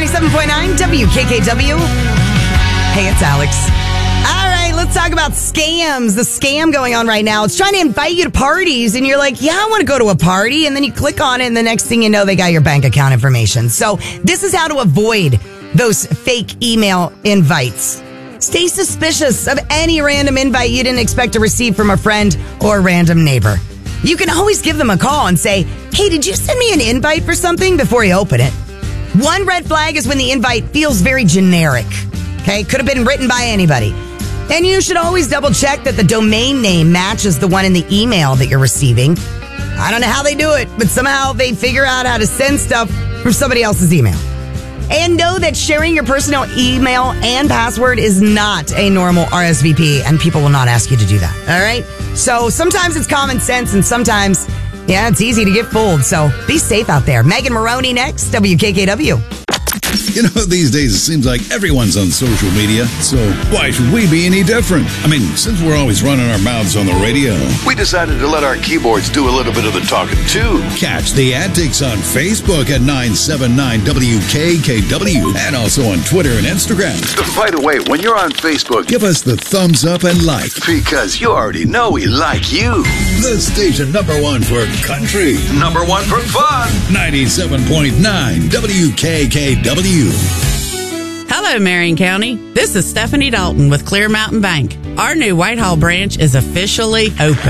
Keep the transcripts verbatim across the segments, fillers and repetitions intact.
ninety-seven point nine W K K W. Hey, it's Alex. All right, let's talk about scams. The scam going on right now. It's trying to invite you to parties, and you're like, yeah, I want to go to a party. And then you click on it, and the next thing you know, they got your bank account information. So this is how to avoid those fake email invites. Stay suspicious of any random invite you didn't expect to receive from a friend or a random neighbor. You can always give them a call and say, hey, did you send me an invite for something, before you open it. One red flag is when the invite feels very generic. Okay, could have been written by anybody. And you should always double check that the domain name matches the one in the email that you're receiving. I don't know how they do it, but somehow they figure out how to send stuff from somebody else's email. And know that sharing your personal email and password is not a normal R S V P, and people will not ask you to do that. All right? So sometimes it's common sense, and sometimes, yeah, it's easy to get fooled. So be safe out there. Megan Maroney next, W K K W. You know, these days it seems like everyone's on social media, so why should we be any different? I mean, since we're always running our mouths on the radio, we decided to let our keyboards do a little bit of the talking, too. Catch the antics on Facebook at nine seven nine W K K W and also on Twitter and Instagram. By the way, when you're on Facebook, give us the thumbs up and like. Because you already know we like you. The station number one for country. Number one for fun. ninety-seven point nine W K K W. Hello, Marion County. This is Stephanie Dalton with Clear Mountain Bank. Our new Whitehall branch is officially open.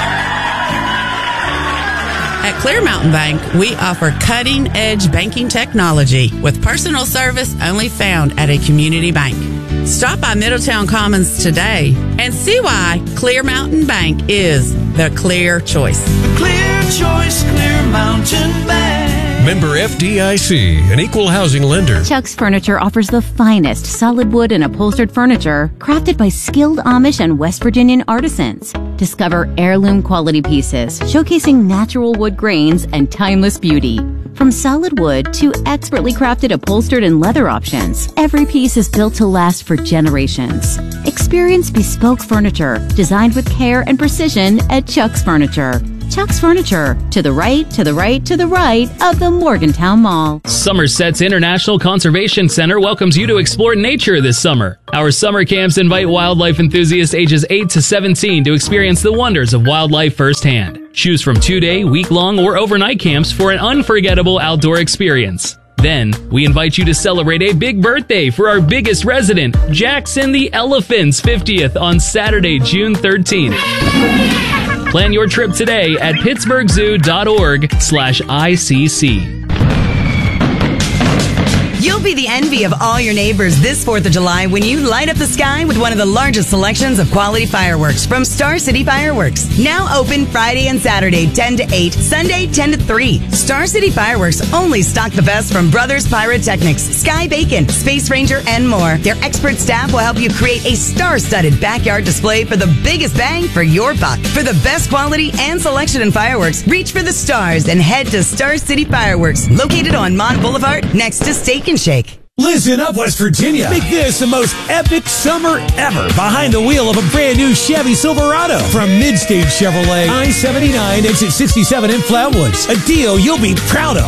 At Clear Mountain Bank, we offer cutting-edge banking technology with personal service only found at a community bank. Stop by Middletown Commons today and see why Clear Mountain Bank is the clear choice. Clear choice, Clear Mountain Bank. Member F D I C, an equal housing lender. Chuck's Furniture offers the finest solid wood and upholstered furniture crafted by skilled Amish and West Virginian artisans. Discover heirloom quality pieces showcasing natural wood grains and timeless beauty. From solid wood to expertly crafted upholstered and leather options, every piece is built to last for generations. Experience bespoke furniture designed with care and precision at Chuck's Furniture. Chuck's Furniture, to the right, to the right, to the right of the Morgantown Mall. Somerset's International Conservation Center welcomes you to explore nature this summer. Our summer camps invite wildlife enthusiasts ages eight to seventeen to experience the wonders of wildlife firsthand. Choose from two-day, week-long, or overnight camps for an unforgettable outdoor experience. Then, we invite you to celebrate a big birthday for our biggest resident, Jackson the Elephant's fiftieth on Saturday, June thirteenth. Plan your trip today at pittsburgh zoo dot org slash I C C. You'll be the envy of all your neighbors this fourth of July when you light up the sky with one of the largest selections of quality fireworks from Star City Fireworks. Now open Friday and Saturday, ten to eight, Sunday, ten to three. Star City Fireworks only stock the best from Brothers Pyrotechnics, Sky Bacon, Space Ranger, and more. Their expert staff will help you create a star-studded backyard display for the biggest bang for your buck. For the best quality and selection in fireworks, reach for the stars and head to Star City Fireworks, located on Mont Boulevard next to Steak and Shake. Listen up, West Virginia. Make this the most epic summer ever behind the wheel of a brand new Chevy Silverado from Midstage Chevrolet, I seventy-nine, exit sixty-seven in Flatwoods. A deal you'll be proud of.